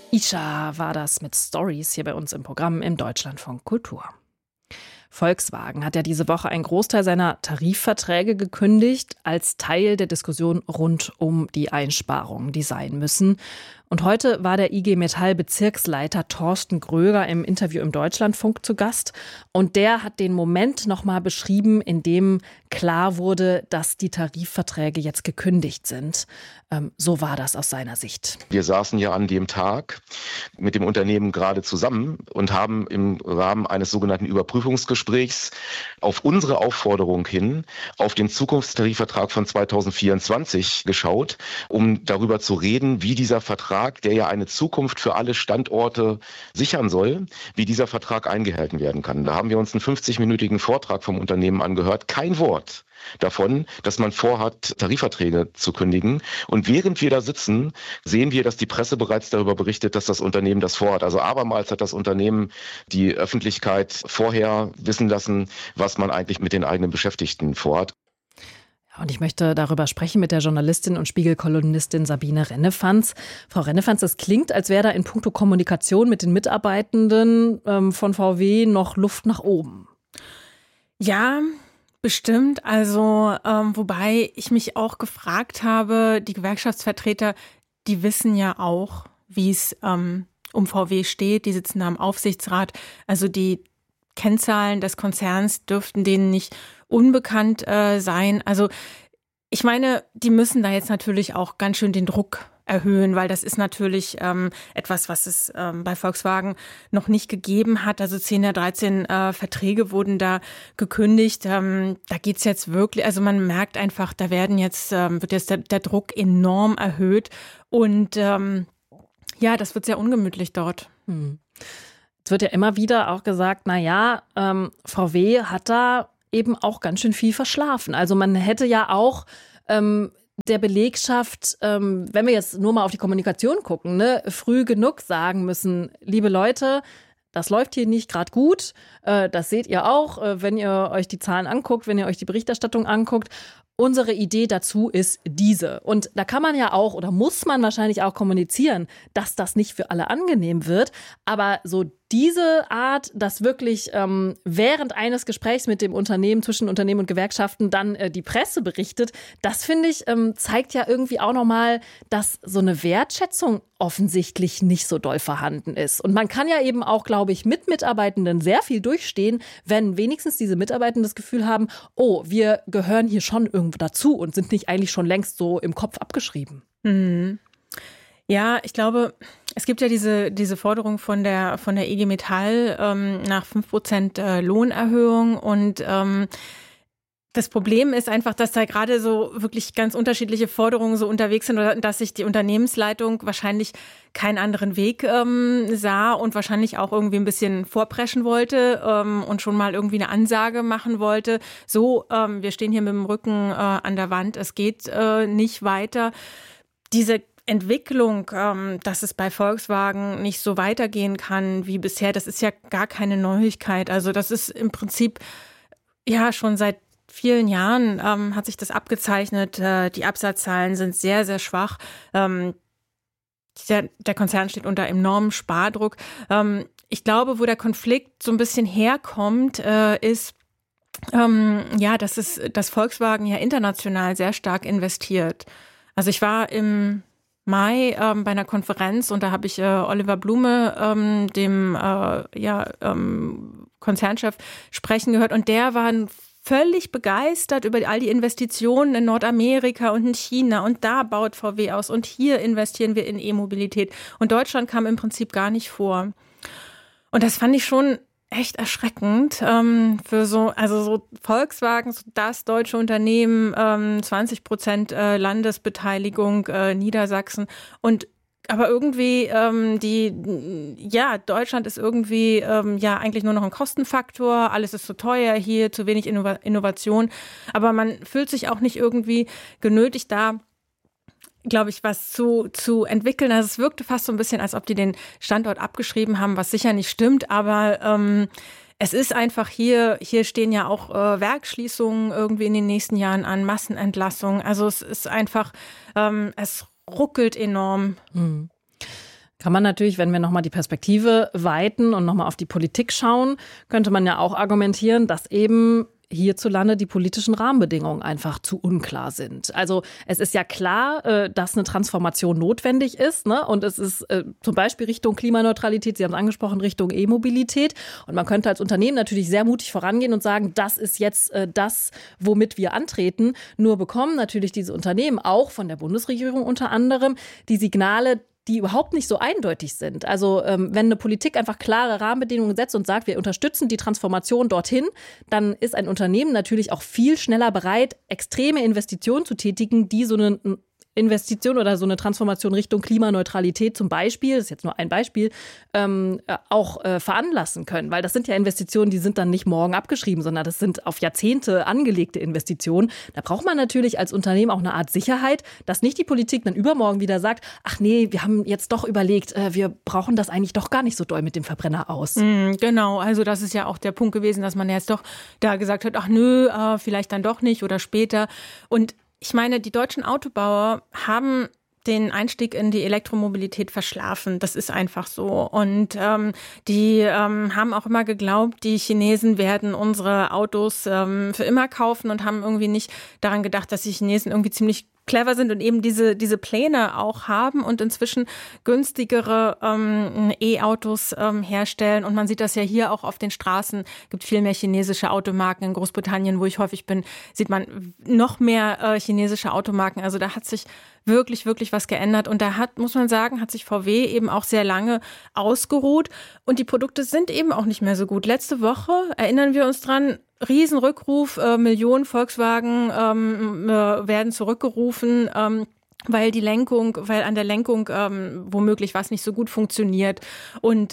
Isha war das mit Stories hier bei uns im Programm im Deutschlandfunk Kultur. Volkswagen hat ja diese Woche einen Großteil seiner Tarifverträge gekündigt, als Teil der Diskussion rund um die Einsparungen, die sein müssen. Und heute war der IG Metall Bezirksleiter Thorsten Gröger im Interview im Deutschlandfunk zu Gast. Und der hat den Moment nochmal beschrieben, in dem klar wurde, dass die Tarifverträge jetzt gekündigt sind. So war das aus seiner Sicht. Wir saßen ja an dem Tag mit dem Unternehmen gerade zusammen und haben im Rahmen eines sogenannten Überprüfungsgesprächs auf unsere Aufforderung hin auf den Zukunftstarifvertrag von 2024 geschaut, um darüber zu reden, wie dieser Vertrag, der ja eine Zukunft für alle Standorte sichern soll, wie dieser Vertrag eingehalten werden kann. Da haben wir uns einen 50-minütigen Vortrag vom Unternehmen angehört. Kein Wort davon, dass man vorhat, Tarifverträge zu kündigen. Und während wir da sitzen, sehen wir, dass die Presse bereits darüber berichtet, dass das Unternehmen das vorhat. Also abermals hat das Unternehmen die Öffentlichkeit vorher wissen lassen, was man eigentlich mit den eigenen Beschäftigten vorhat. Und ich möchte darüber sprechen mit der Journalistin und Spiegel-Kolumnistin Sabine Rennefanz. Frau Rennefanz, es klingt, als wäre da in puncto Kommunikation mit den Mitarbeitenden von VW noch Luft nach oben. Ja, bestimmt. Also, wobei ich mich auch gefragt habe, die Gewerkschaftsvertreter, die wissen ja auch, wie es um VW steht. Die sitzen da im Aufsichtsrat. Also die Kennzahlen des Konzerns dürften denen nicht unbekannt sein. Also ich meine, die müssen da jetzt natürlich auch ganz schön den Druck erhöhen, weil das ist natürlich etwas, was es bei Volkswagen noch nicht gegeben hat. Also 10 der 13 Verträge wurden da gekündigt. Da geht's jetzt wirklich, also man merkt einfach, da wird jetzt der Druck enorm erhöht. Und ja, das wird sehr ungemütlich dort. Es wird ja immer wieder auch gesagt, VW hat da eben auch ganz schön viel verschlafen. Also man hätte ja auch der Belegschaft, wenn wir jetzt nur mal auf die Kommunikation gucken, früh genug sagen müssen, liebe Leute, das läuft hier nicht gerade gut. Das seht ihr auch, wenn ihr euch die Zahlen anguckt, wenn ihr euch die Berichterstattung anguckt. Unsere Idee dazu ist diese. Und da kann man ja auch oder muss man wahrscheinlich auch kommunizieren, dass das nicht für alle angenehm wird. Aber so diese Art, dass wirklich während eines Gesprächs mit dem Unternehmen, zwischen Unternehmen und Gewerkschaften dann die Presse berichtet, das finde ich, zeigt ja irgendwie auch nochmal, dass so eine Wertschätzung offensichtlich nicht so doll vorhanden ist. Und man kann ja eben auch, glaube ich, mit Mitarbeitenden sehr viel durchstehen, wenn wenigstens diese Mitarbeitenden das Gefühl haben, oh, wir gehören hier schon irgendwo dazu und sind nicht eigentlich schon längst so im Kopf abgeschrieben. Mhm. Ja, ich glaube, es gibt ja diese Forderung von der IG Metall nach 5% Lohnerhöhung und das Problem ist einfach, dass da gerade so wirklich ganz unterschiedliche Forderungen so unterwegs sind oder dass sich die Unternehmensleitung wahrscheinlich keinen anderen Weg sah und wahrscheinlich auch irgendwie ein bisschen vorpreschen wollte und schon mal irgendwie eine Ansage machen wollte. So, wir stehen hier mit dem Rücken an der Wand, es geht nicht weiter. Diese Entwicklung, dass es bei Volkswagen nicht so weitergehen kann wie bisher, das ist ja gar keine Neuigkeit. Also das ist im Prinzip ja schon seit vielen Jahren hat sich das abgezeichnet. Die Absatzzahlen sind sehr, sehr schwach. Der Konzern steht unter enormem Spardruck. Ich glaube, wo der Konflikt so ein bisschen herkommt, ist, dass Volkswagen ja international sehr stark investiert. Also ich war im Mai bei einer Konferenz und da habe ich Oliver Blume, dem Konzernchef, sprechen gehört und der war völlig begeistert über all die Investitionen in Nordamerika und in China und da baut VW aus und hier investieren wir in E-Mobilität und Deutschland kam im Prinzip gar nicht vor. Und das fand ich schon echt erschreckend für so Volkswagen, so das deutsche Unternehmen, 20% Landesbeteiligung Niedersachsen und aber irgendwie Deutschland ist irgendwie eigentlich nur noch ein Kostenfaktor, alles ist zu teuer hier, zu wenig Innovation, aber man fühlt sich auch nicht irgendwie genötigt da, glaube ich, was zu entwickeln. Also es wirkte fast so ein bisschen, als ob die den Standort abgeschrieben haben, was sicher nicht stimmt, aber es ist einfach hier stehen ja auch Werksschließungen irgendwie in den nächsten Jahren an, Massenentlassungen. Also es ist einfach, es ruckelt enorm. Kann man natürlich, wenn wir nochmal die Perspektive weiten und nochmal auf die Politik schauen, könnte man ja auch argumentieren, dass eben hierzulande die politischen Rahmenbedingungen einfach zu unklar sind. Also es ist ja klar, dass eine Transformation notwendig ist, ne? Und es ist zum Beispiel Richtung Klimaneutralität, Sie haben es angesprochen, Richtung E-Mobilität. Und man könnte als Unternehmen natürlich sehr mutig vorangehen und sagen, das ist jetzt das, womit wir antreten. Nur bekommen natürlich diese Unternehmen auch von der Bundesregierung unter anderem die Signale, die überhaupt nicht so eindeutig sind. Also wenn eine Politik einfach klare Rahmenbedingungen setzt und sagt, wir unterstützen die Transformation dorthin, dann ist ein Unternehmen natürlich auch viel schneller bereit, extreme Investitionen zu tätigen, die so eine Investition oder so eine Transformation Richtung Klimaneutralität zum Beispiel, das ist jetzt nur ein Beispiel, auch veranlassen können. Weil das sind ja Investitionen, die sind dann nicht morgen abgeschrieben, sondern das sind auf Jahrzehnte angelegte Investitionen. Da braucht man natürlich als Unternehmen auch eine Art Sicherheit, dass nicht die Politik dann übermorgen wieder sagt, ach nee, wir haben jetzt doch überlegt, wir brauchen das eigentlich doch gar nicht so doll mit dem Verbrenner aus. Genau, also das ist ja auch der Punkt gewesen, dass man jetzt doch da gesagt hat, ach nö, vielleicht dann doch nicht oder später. Und ich meine, die deutschen Autobauer haben den Einstieg in die Elektromobilität verschlafen. Das ist einfach so. Und die haben auch immer geglaubt, die Chinesen werden unsere Autos für immer kaufen und haben irgendwie nicht daran gedacht, dass die Chinesen irgendwie ziemlich clever sind und eben diese Pläne auch haben und inzwischen günstigere E-Autos herstellen. Und man sieht das ja hier auch auf den Straßen. Es gibt viel mehr chinesische Automarken. In Großbritannien, wo ich häufig bin, sieht man noch mehr chinesische Automarken. Also da hat sich wirklich, wirklich was geändert. Und da muss man sagen, hat sich VW eben auch sehr lange ausgeruht. Und die Produkte sind eben auch nicht mehr so gut. Letzte Woche, erinnern wir uns dran, Riesenrückruf, Millionen Volkswagen werden zurückgerufen, weil an der Lenkung womöglich was nicht so gut funktioniert und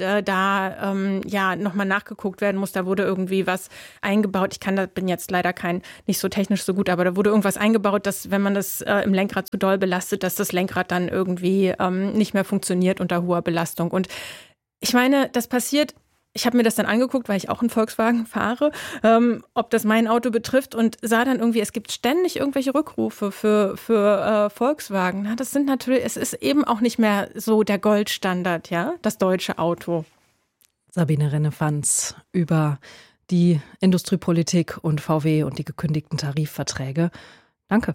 nochmal nachgeguckt werden muss. Da wurde irgendwie was eingebaut. Bin jetzt leider nicht so technisch so gut, aber da wurde irgendwas eingebaut, dass wenn man das im Lenkrad zu doll belastet, dass das Lenkrad dann irgendwie nicht mehr funktioniert unter hoher Belastung. Und ich meine, das passiert. Ich habe mir das dann angeguckt, weil ich auch einen Volkswagen fahre, ob das mein Auto betrifft und sah dann irgendwie, es gibt ständig irgendwelche Rückrufe für Volkswagen. Das sind natürlich, es ist eben auch nicht mehr so der Goldstandard, ja, das deutsche Auto. Sabine Rennefanz über die Industriepolitik und VW und die gekündigten Tarifverträge. Danke.